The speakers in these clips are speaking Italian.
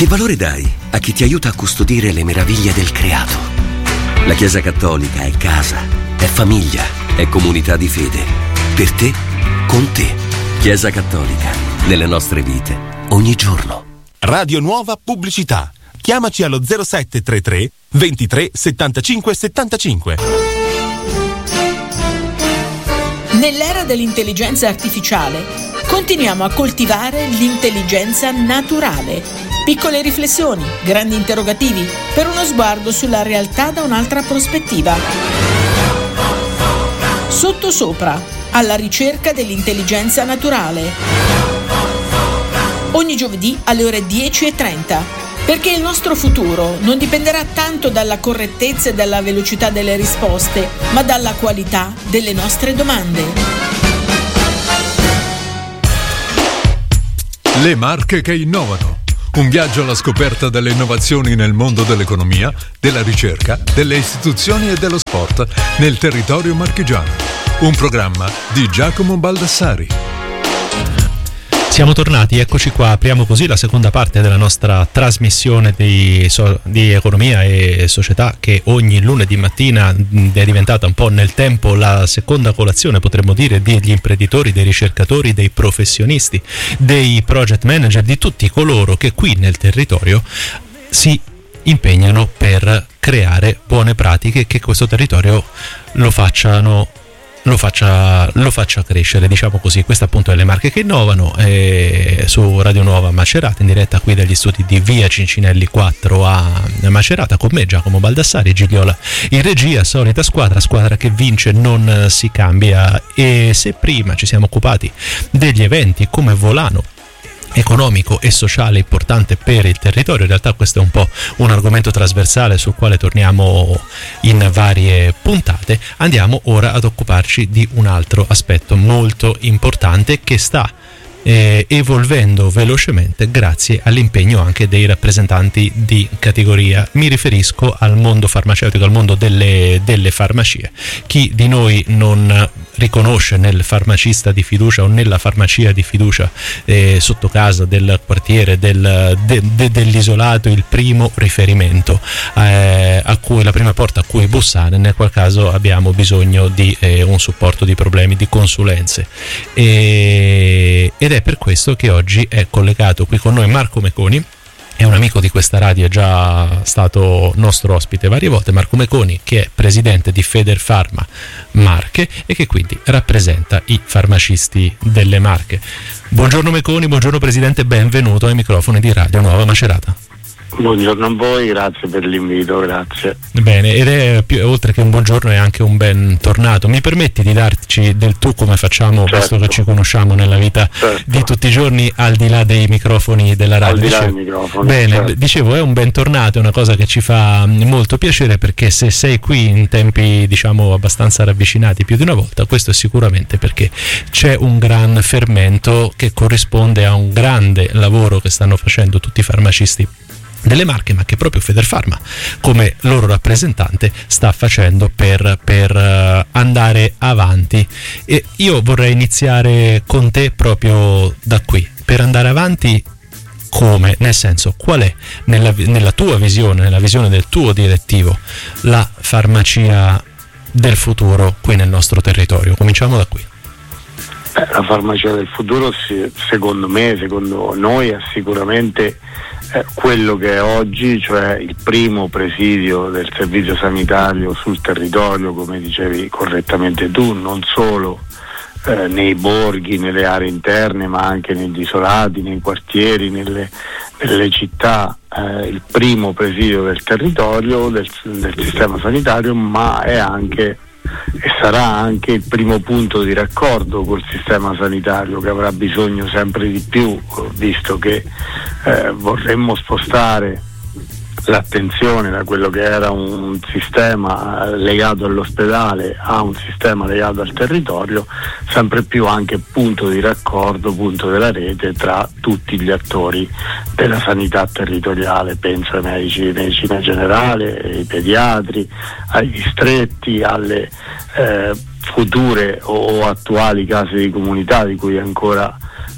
Che valore dai a chi ti aiuta a custodire le meraviglie del creato? La Chiesa Cattolica è casa, è famiglia, è comunità di fede. Per te, con te. Chiesa Cattolica, nelle nostre vite, ogni giorno. Radio Nuova Pubblicità. Chiamaci allo 0733 23 75 75. Nell'era dell'intelligenza artificiale, continuiamo a coltivare l'intelligenza naturale. Piccole riflessioni, grandi interrogativi, per uno sguardo sulla realtà da un'altra prospettiva. Sottosopra, alla ricerca dell'intelligenza naturale. Ogni giovedì alle ore 10:30. Perché il nostro futuro non dipenderà tanto dalla correttezza e dalla velocità delle risposte, ma dalla qualità delle nostre domande. Le marche che innovano. Un viaggio alla scoperta delle innovazioni nel mondo dell'economia, della ricerca, delle istituzioni e dello sport nel territorio marchigiano. Un programma di Giacomo Baldassari. Siamo tornati, eccoci qua, apriamo così la seconda parte della nostra trasmissione di economia e società, che ogni lunedì mattina è diventata un po' nel tempo la seconda colazione, potremmo dire, degli imprenditori, dei ricercatori, dei professionisti, dei project manager, di tutti coloro che qui nel territorio si impegnano per creare buone pratiche che questo territorio lo faccia crescere, diciamo così. Queste appunto è Le Marche che Innovano, su Radio Nuova Macerata, in diretta qui dagli studi di via Cincinelli 4 a Macerata, con me Giacomo Baldassari, Gigliola in regia. Solita squadra che vince non si cambia. E se prima ci siamo occupati degli eventi come volano economico e sociale importante per il territorio, in realtà questo è un po' un argomento trasversale sul quale torniamo in varie puntate. Andiamo ora ad occuparci di un altro aspetto molto importante che sta evolvendo velocemente grazie all'impegno anche dei rappresentanti di categoria. Mi riferisco al mondo farmaceutico, al mondo delle farmacie. Chi di noi non riconosce nel farmacista di fiducia o nella farmacia di fiducia sotto casa, del quartiere, dell'isolato, il primo riferimento, a cui la prima porta a cui bussare nel qual caso abbiamo bisogno di un supporto, di problemi, di consulenze. Ed è per questo che oggi è collegato qui con noi Marco Meconi. È un amico di questa radio, è già stato nostro ospite varie volte. Marco Meconi, che è presidente di Federfarma Marche e che quindi rappresenta i farmacisti delle Marche. Buongiorno Meconi, buongiorno presidente, benvenuto ai microfoni di Radio Nuova Macerata. Buongiorno a voi, grazie per l'invito, grazie. Bene, ed è oltre che un buongiorno è anche un bentornato. Mi permetti di darci del tu, come facciamo, certo, visto che ci conosciamo nella vita, certo, di tutti i giorni, al di là dei microfoni della radio? Al di là dei microfoni. Bene, certo. Dicevo, è un bentornato, è una cosa che ci fa molto piacere, perché se sei qui in tempi, diciamo, abbastanza ravvicinati più di una volta, questo è sicuramente perché c'è un gran fermento che corrisponde a un grande lavoro che stanno facendo tutti i farmacisti delle Marche, ma che proprio Federfarma, come loro rappresentante, sta facendo per andare avanti. E io vorrei iniziare con te proprio da qui. Per andare avanti come? Nel senso, qual è nella tua visione, nella visione del tuo direttivo, la farmacia del futuro qui nel nostro territorio? Cominciamo da qui. La farmacia del futuro, secondo me, secondo noi, è sicuramente quello che è oggi, cioè il primo presidio del servizio sanitario sul territorio, come dicevi correttamente tu, non solo nei borghi, nelle aree interne, ma anche negli isolati, nei quartieri, nelle città, il primo presidio del territorio, del sistema sanitario, ma è anche e sarà anche il primo punto di raccordo col sistema sanitario, che avrà bisogno sempre di più, visto che vorremmo spostare l'attenzione da quello che era un sistema legato all'ospedale a un sistema legato al territorio, sempre più anche punto di raccordo, punto della rete tra tutti gli attori della sanità territoriale. Penso ai medici di medicina generale, ai pediatri, ai distretti, alle future o attuali case di comunità di cui ancora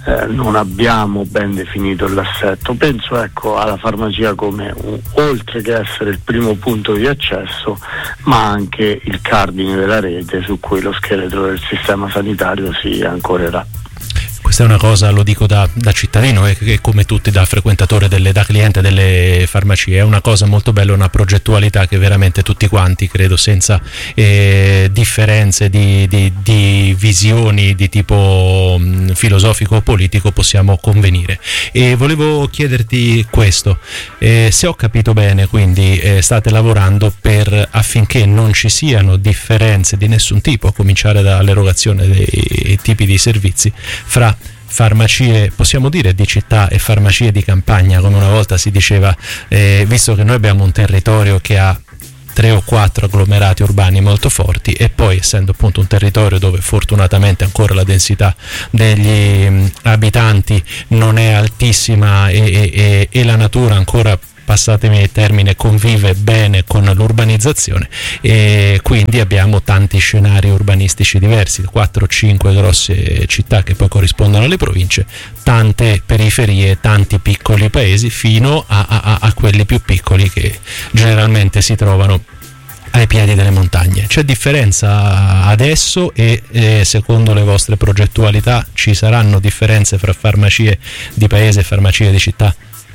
non abbiamo ben definito l'assetto. Penso alla farmacia come oltre che essere il primo punto di accesso, ma anche il cardine della rete su cui lo scheletro del sistema sanitario si ancorerà. Questa è una cosa, lo dico da cittadino e come tutti da frequentatore da cliente delle farmacie, è una cosa molto bella, una progettualità che veramente tutti quanti, credo senza differenze di visioni di tipo filosofico o politico, possiamo convenire. E volevo chiederti questo, se ho capito bene, quindi state lavorando affinché non ci siano differenze di nessun tipo, a cominciare dall'erogazione dei tipi di servizi fra farmacie, possiamo dire, di città e farmacie di campagna, come una volta si diceva, visto che noi abbiamo un territorio che ha 3 o 4 agglomerati urbani molto forti, e poi essendo appunto un territorio dove fortunatamente ancora la densità degli abitanti non è altissima e la natura ancora, passatemi il termine, convive bene con l'urbanizzazione, e quindi abbiamo tanti scenari urbanistici diversi, 4-5 grosse città che poi corrispondono alle province, tante periferie, tanti piccoli paesi, fino a quelli più piccoli che generalmente si trovano ai piedi delle montagne. C'è differenza adesso e secondo le vostre progettualità ci saranno differenze fra farmacie di paese e farmacie di città?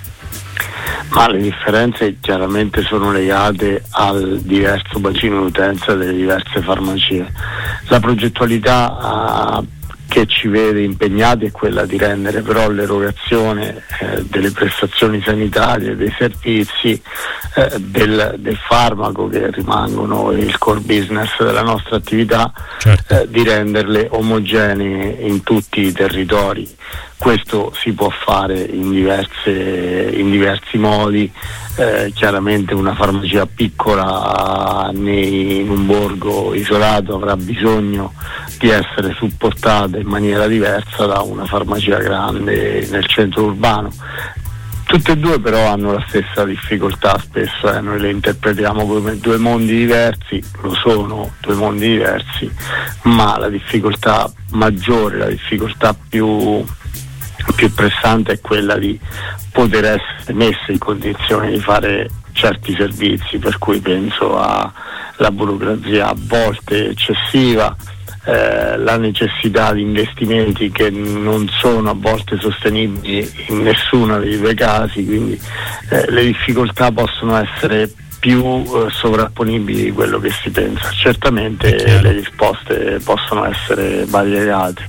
Ma le differenze chiaramente sono legate al diverso bacino d'utenza delle diverse farmacie. La progettualità che ci vede impegnati è quella di rendere però l'erogazione delle prestazioni sanitarie, dei servizi, del farmaco, che rimangono il core business della nostra attività, certo, di renderle omogenee in tutti i territori. Questo si può fare in diversi modi. Chiaramente una farmacia piccola in un borgo isolato avrà bisogno di essere supportata in maniera diversa da una farmacia grande nel centro urbano. Tutte e due però hanno la stessa difficoltà, spesso noi le interpretiamo come due mondi diversi, lo sono due mondi diversi, ma la difficoltà maggiore, la difficoltà più pressante è quella di poter essere messe in condizione di fare certi servizi, per cui penso alla burocrazia a volte eccessiva, la necessità di investimenti che non sono a volte sostenibili in nessuno dei due casi, quindi le difficoltà possono essere più sovrapponibili di quello che si pensa. Certamente le risposte possono essere variegate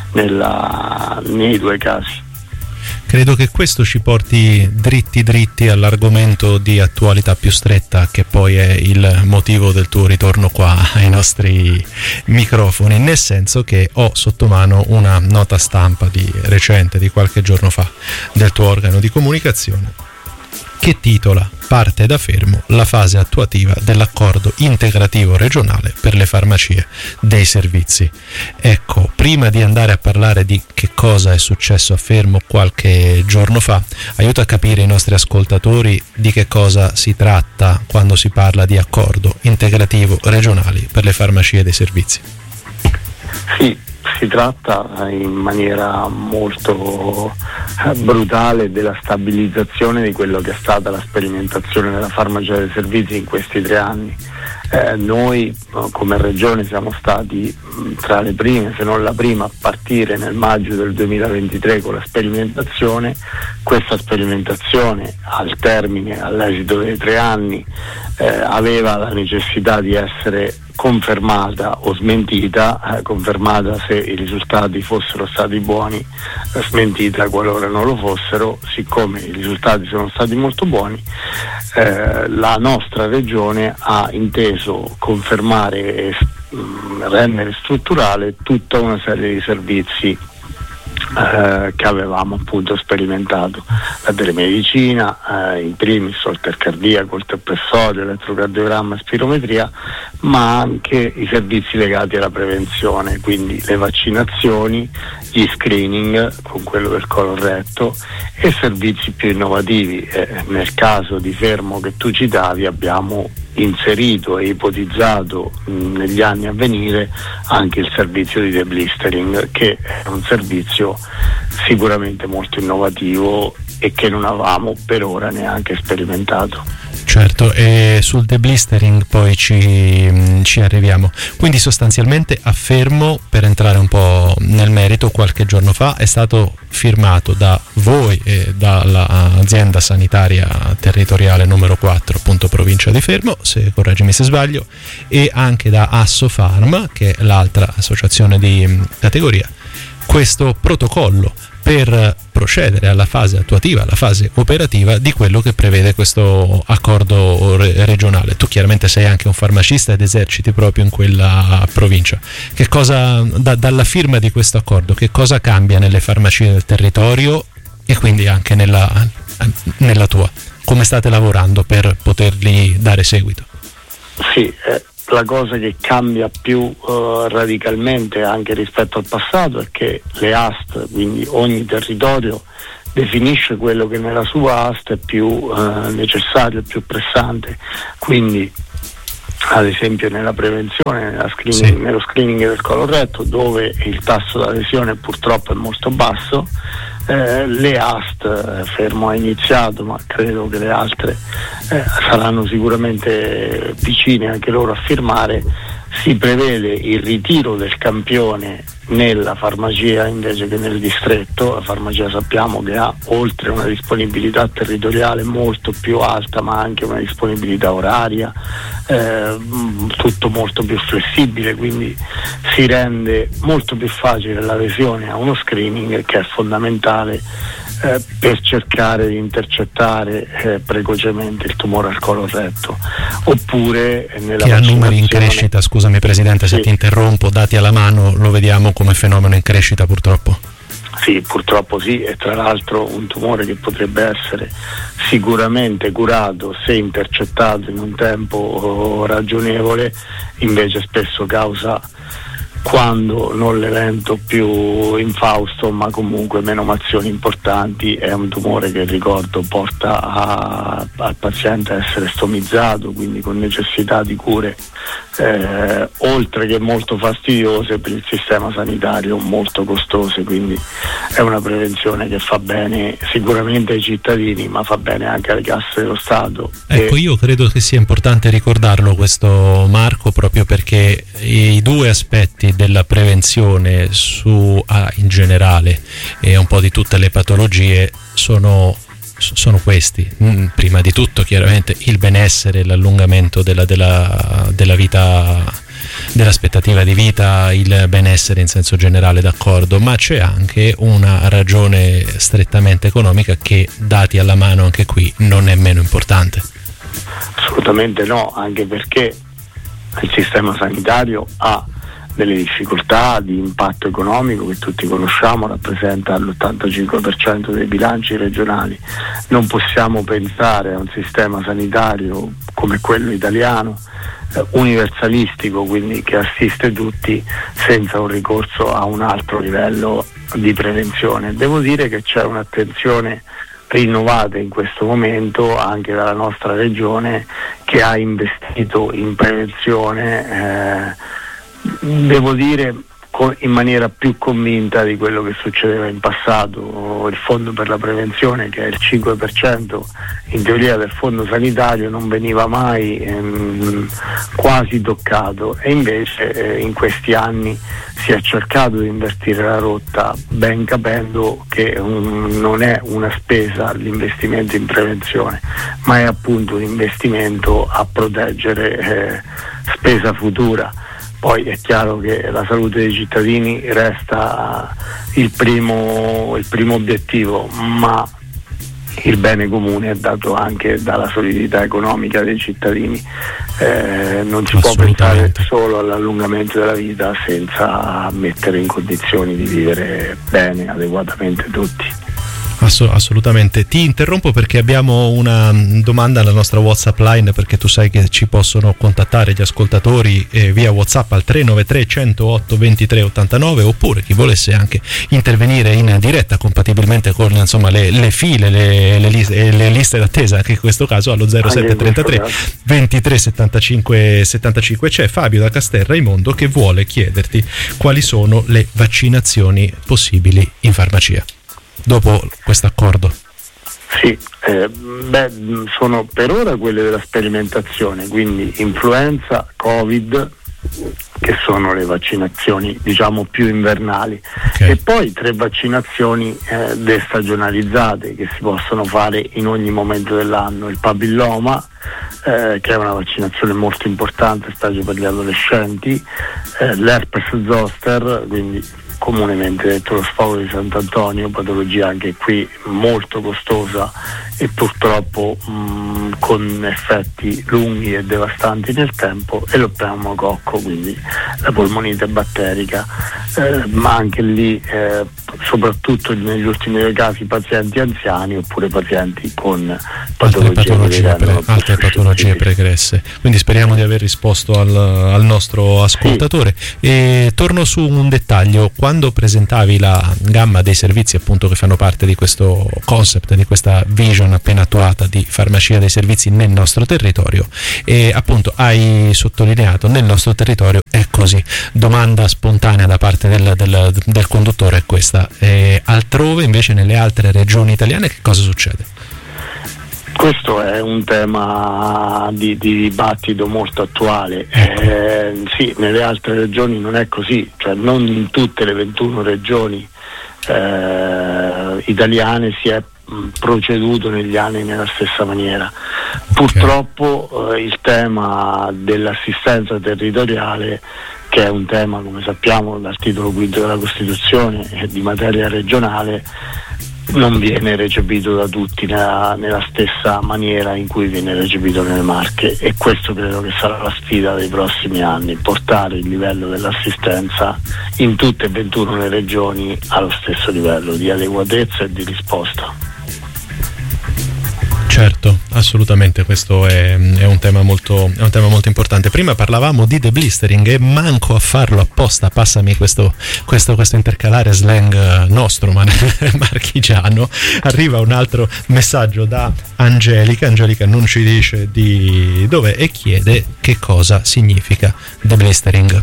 nei due casi. Credo che questo ci porti dritti all'argomento di attualità più stretta, che poi è il motivo del tuo ritorno qua ai nostri microfoni, nel senso che ho sotto mano una nota stampa recente, di qualche giorno fa, del tuo organo di comunicazione, che titola "Parte da fermo la fase attuativa dell'accordo integrativo regionale per le farmacie dei servizi". Ecco, prima di andare a parlare di che cosa è successo a Fermo qualche giorno fa, aiuta a capire i nostri ascoltatori di che cosa si tratta quando si parla di accordo integrativo regionale per le farmacie dei servizi. Sì, si tratta in maniera molto brutale della stabilizzazione di quello che è stata la sperimentazione della farmacia dei servizi in questi 3 anni. Noi come regione siamo stati tra le prime, se non la prima, a partire nel maggio del 2023 con la sperimentazione. Questa sperimentazione al termine, all'esito dei 3 anni, aveva la necessità di essere confermata o smentita, confermata se i risultati fossero stati buoni, smentita qualora non lo fossero. Siccome i risultati sono stati molto buoni, la nostra regione ha inteso confermare e rendere strutturale tutta una serie di servizi che avevamo appunto sperimentato: la telemedicina, in primis Holter cardiaco, Holter pressorio, elettrocardiogramma e spirometria, ma anche i servizi legati alla prevenzione, quindi le vaccinazioni, gli screening con quello del colon retto e servizi più innovativi. Nel caso di Fermo che tu citavi abbiamo inserito e ipotizzato negli anni a venire anche il servizio di deblistering, che è un servizio sicuramente molto innovativo e che non avevamo per ora neanche sperimentato. Certo, e sul deblistering poi ci arriviamo. Quindi sostanzialmente affermo, per entrare un po' nel merito, qualche giorno fa è stato firmato da voi e dall'azienda sanitaria territoriale numero 4, appunto provincia di Fermo, se correggimi se sbaglio, e anche da Assofarm, che è l'altra associazione di categoria, questo protocollo per procedere alla fase attuativa, alla fase operativa di quello che prevede questo accordo regionale. Tu chiaramente sei anche un farmacista ed eserciti proprio in quella provincia. Che cosa, dalla firma di questo accordo, che cosa cambia nelle farmacie del territorio e quindi anche nella tua? Come state lavorando per potergli dare seguito? Sì, la cosa che cambia più radicalmente anche rispetto al passato è che le AST, quindi ogni territorio, definisce quello che nella sua AST è più necessario, più pressante. Quindi ad esempio nella prevenzione, nello screening del coloretto, dove il tasso di adesione purtroppo è molto basso, le AST, Fermo ha iniziato, ma credo che le altre saranno sicuramente vicine anche loro a firmare, si prevede il ritiro del campione nella farmacia invece che nel distretto. La farmacia sappiamo che ha, oltre una disponibilità territoriale molto più alta, ma anche una disponibilità oraria, tutto molto più flessibile, quindi si rende molto più facile l'adesione a uno screening che è fondamentale per cercare di intercettare precocemente il tumore al coloretto. Oppure nella che ha numeri in crescita, scusami Presidente se ti interrompo, dati alla mano lo vediamo come fenomeno in crescita purtroppo. Sì, purtroppo sì, e tra l'altro un tumore che potrebbe essere sicuramente curato se intercettato in un tempo ragionevole, invece spesso causa, quando non l'evento più infausto, ma comunque menomazioni importanti. È un tumore che, ricordo, porta al paziente a essere stomizzato, quindi con necessità di cure oltre che molto fastidiose per il sistema sanitario, molto costose. Quindi è una prevenzione che fa bene sicuramente ai cittadini, ma fa bene anche alle casse dello Stato. Ecco, io credo che sia importante ricordarlo questo, Marco, proprio perché i due aspetti della prevenzione in generale e un po' di tutte le patologie sono questi. Prima di tutto chiaramente il benessere, l'allungamento della vita, dell'aspettativa di vita, il benessere in senso generale, d'accordo, ma c'è anche una ragione strettamente economica che, dati alla mano anche qui, non è meno importante. Assolutamente no, anche perché il sistema sanitario ha delle difficoltà di impatto economico che tutti conosciamo, rappresenta l'85% dei bilanci regionali. Non possiamo pensare a un sistema sanitario come quello italiano, universalistico, quindi che assiste tutti, senza un ricorso a un altro livello di prevenzione. Devo dire che c'è un'attenzione rinnovata in questo momento anche dalla nostra regione, che ha investito in prevenzione, devo dire in maniera più convinta di quello che succedeva in passato. Il fondo per la prevenzione, che è il 5% in teoria del fondo sanitario, non veniva mai quasi toccato, e invece in questi anni si è cercato di invertire la rotta, ben capendo che non è una spesa l'investimento in prevenzione, ma è appunto un investimento a proteggere spesa futura. Poi è chiaro che la salute dei cittadini resta il primo obiettivo, ma il bene comune è dato anche dalla solidità economica dei cittadini. Non si può pensare solo all'allungamento della vita senza mettere in condizioni di vivere bene, adeguatamente tutti. Assolutamente. Ti interrompo perché abbiamo una domanda alla nostra WhatsApp line, perché tu sai che ci possono contattare gli ascoltatori via WhatsApp al 393 108 23 89, oppure chi volesse anche intervenire in diretta compatibilmente con le file, le liste d'attesa, anche in questo caso allo 0733 23 75 75. C'è Fabio da Castel Raimondo che vuole chiederti quali sono le vaccinazioni possibili in farmacia dopo questo accordo. Sì, sono per ora quelle della sperimentazione, quindi influenza, Covid, che sono le vaccinazioni diciamo più invernali, okay. E poi 3 vaccinazioni destagionalizzate che si possono fare in ogni momento dell'anno: il papilloma, che è una vaccinazione molto importante, stagio per gli adolescenti, l'herpes zoster, quindi comunemente detto lo sfogo di Sant'Antonio, patologia anche qui molto costosa e purtroppo con effetti lunghi e devastanti nel tempo, e lo pneumococco, quindi la polmonite batterica, ma anche lì soprattutto negli ultimi 2 casi pazienti anziani oppure pazienti con altre patologie pregresse. Quindi speriamo di aver risposto al nostro ascoltatore. Sì. E torno su un dettaglio: quando presentavi la gamma dei servizi appunto che fanno parte di questo concept, di questa vision appena attuata di farmacia dei servizi nel nostro territorio, e appunto hai sottolineato nel nostro territorio è così. Domanda spontanea da parte del conduttore è questa: altrove invece, nelle altre regioni italiane, che cosa succede? Questo è un tema di dibattito molto attuale. Sì, nelle altre regioni non è così, cioè non in tutte le 21 regioni italiane si è proceduto negli anni nella stessa maniera. Purtroppo il tema dell'assistenza territoriale, che è un tema, come sappiamo, dal titolo quinto della Costituzione, di materia regionale, non viene recepito da tutti nella stessa maniera in cui viene recepito nelle Marche, e questo credo che sarà la sfida dei prossimi anni: portare il livello dell'assistenza in tutte e 21 le regioni allo stesso livello di adeguatezza e di risposta. Certo, assolutamente, questo è un tema molto importante. Prima parlavamo di deblistering e manco a farlo apposta, passami questo intercalare slang nostro ma marchigiano. Arriva un altro messaggio da Angelica non ci dice di dove, e chiede che cosa significa deblistering.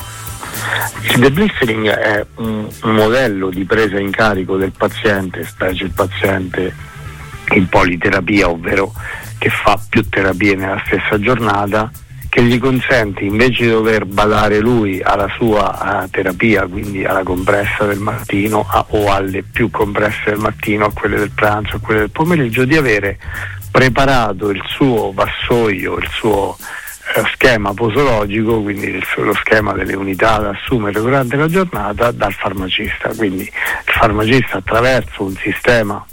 Il deblistering è un modello di presa in carico del paziente, specie il paziente in politerapia, ovvero che fa più terapie nella stessa giornata, che gli consente, invece di dover badare lui alla sua terapia, quindi alla compressa del mattino o alle più compresse del mattino, a quelle del pranzo, a quelle del pomeriggio, di avere preparato il suo vassoio, il suo schema posologico, quindi lo schema delle unità da assumere durante la giornata, dal farmacista. Quindi il farmacista, attraverso un sistema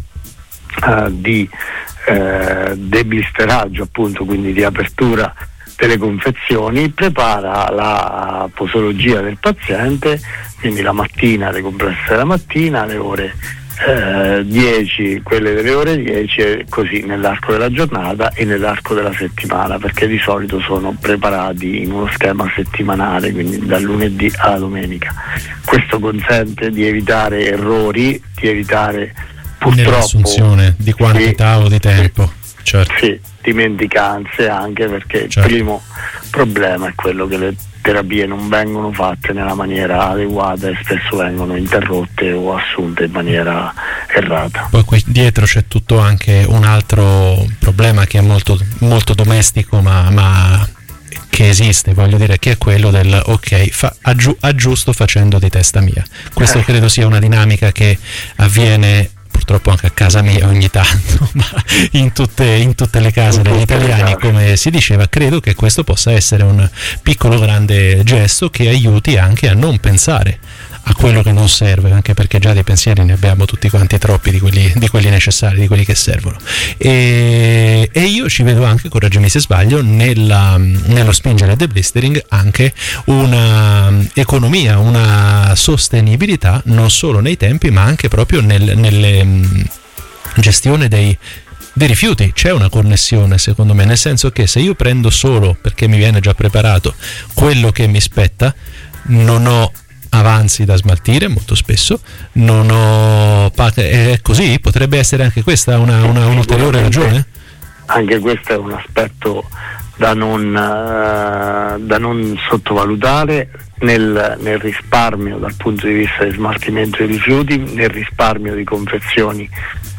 di deblisteraggio, appunto, quindi di apertura delle confezioni, prepara la posologia del paziente, quindi la mattina le compresse della mattina, le ore 10 quelle delle ore 10, e così nell'arco della giornata e nell'arco della settimana, perché di solito sono preparati in uno schema settimanale, quindi dal lunedì alla domenica. Questo consente di evitare errori, di evitare purtroppo nell'assunzione di quantità o di tempo, certo. Sì, dimenticanze anche, perché certo. Il primo problema è quello che le terapie non vengono fatte nella maniera adeguata e spesso vengono interrotte o assunte in maniera errata. Poi qui dietro c'è tutto anche un altro problema che è molto, molto domestico, ma che esiste, voglio dire, che è quello del aggiusto facendo di testa mia. Questo credo sia una dinamica che avviene purtroppo anche a casa mia ogni tanto, ma in tutte le case degli italiani, come si diceva. Credo che questo possa essere un piccolo grande gesto che aiuti anche a non pensare a quello che non serve, anche perché già dei pensieri ne abbiamo tutti quanti troppi, di quelli necessari, di quelli che servono. E io ci vedo anche, correggimi se sbaglio, nello spingere il deblistering anche una economia, una sostenibilità, non solo nei tempi ma anche proprio gestione dei rifiuti. C'è una connessione secondo me, nel senso che se io prendo solo, perché mi viene già preparato, quello che mi spetta, non ho avanzi da smaltire molto spesso, non ho è così. Potrebbe essere anche questa una un'ulteriore ragione? Anche questo è un aspetto da non sottovalutare nel risparmio dal punto di vista di smaltimento dei rifiuti, nel risparmio di confezioni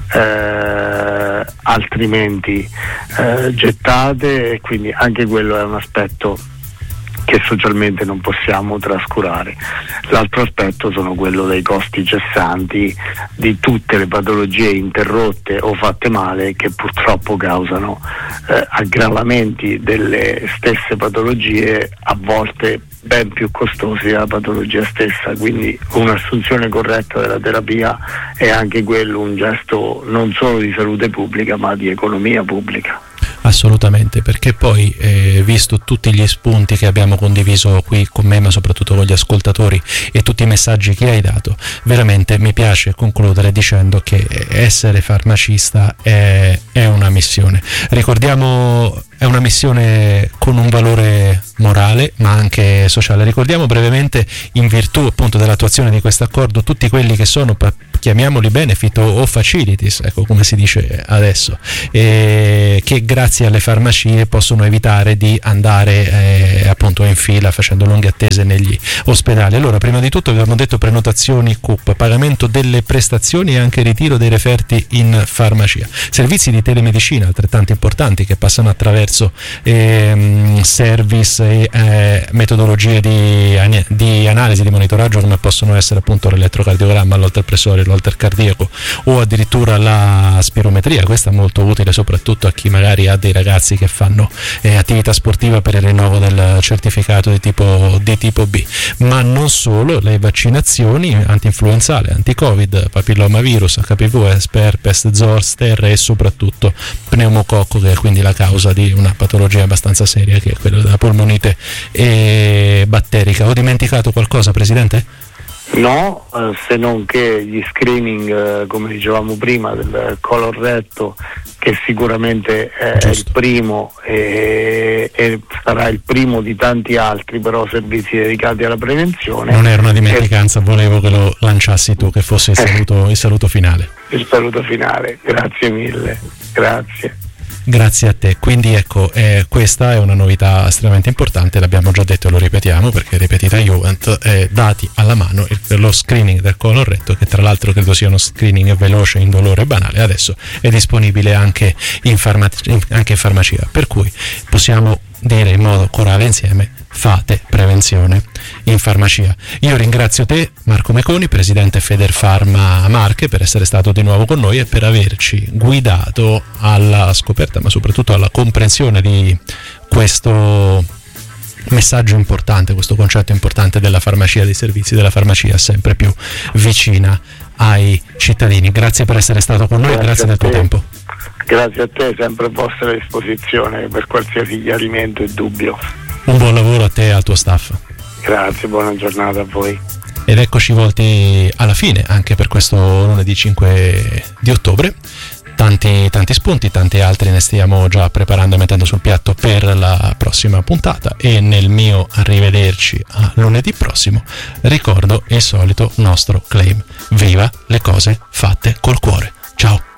altrimenti gettate, e quindi anche quello è un aspetto che socialmente non possiamo trascurare. L'altro aspetto sono quello dei costi cessanti di tutte le patologie interrotte o fatte male, che purtroppo causano aggravamenti delle stesse patologie, a volte ben più costosi della patologia stessa. Quindi un'assunzione corretta della terapia è anche quello un gesto non solo di salute pubblica ma di economia pubblica. Assolutamente, perché poi visto tutti gli spunti che abbiamo condiviso qui con me, ma soprattutto con gli ascoltatori, e tutti i messaggi che hai dato, veramente mi piace concludere dicendo che essere farmacista è una missione. Ricordiamo, è una missione con un valore morale ma anche sociale. Ricordiamo brevemente, in virtù appunto dell'attuazione di questo accordo, tutti quelli che sono, chiamiamoli benefit o facilities, ecco come si dice adesso, che grazie alle farmacie possono evitare di andare appunto in fila facendo lunghe attese negli ospedali. Allora, prima di tutto abbiamo detto prenotazioni CUP, pagamento delle prestazioni e anche ritiro dei referti in farmacia, servizi di telemedicina altrettanto importanti che passano attraverso service e metodologie di analisi, di monitoraggio, come possono essere appunto l'elettrocardiogramma, l'oltrapressore, l'holter cardiaco o addirittura la spirometria. Questa è molto utile soprattutto a chi magari ha dei ragazzi che fanno attività sportiva per il rinnovo del certificato di tipo B. Ma non solo, le vaccinazioni antinfluenzale, anti-covid, papillomavirus, HPV, herpes, zoster e soprattutto pneumococco, che è quindi la causa di una patologia abbastanza seria, che è quella della polmonite batterica. Ho dimenticato qualcosa, Presidente? No, se non che gli screening, come dicevamo prima, del colon retto, che sicuramente è il primo e sarà il primo di tanti altri però servizi dedicati alla prevenzione. Non era una dimenticanza, volevo che lo lanciassi tu, che fosse il saluto finale. Il saluto finale, grazie mille, grazie. Grazie a te. Quindi ecco, questa è una novità estremamente importante, l'abbiamo già detto e lo ripetiamo perché ripetita Juvent, dati alla mano lo screening del colon retto, che tra l'altro credo sia uno screening veloce, indolore e banale, adesso è disponibile anche in farmacia, per cui possiamo dire in modo corale insieme: fate prevenzione in farmacia. Io ringrazio te, Marco Meconi, presidente Federfarma Marche, per essere stato di nuovo con noi e per averci guidato alla scoperta ma soprattutto alla comprensione di questo messaggio importante, questo concetto importante della farmacia, dei servizi della farmacia sempre più vicina ai cittadini. Grazie per essere stato con noi e grazie del tuo tempo. Grazie a te, sempre a vostra disposizione per qualsiasi chiarimento e dubbio. Un buon lavoro a te e al tuo staff. Grazie, buona giornata a voi. Ed eccoci volti alla fine anche per questo lunedì 5 di ottobre. Tanti spunti, tanti altri ne stiamo già preparando e mettendo sul piatto per la prossima puntata, e nel mio arrivederci a lunedì prossimo ricordo il solito nostro claim: viva le cose fatte col cuore. Ciao.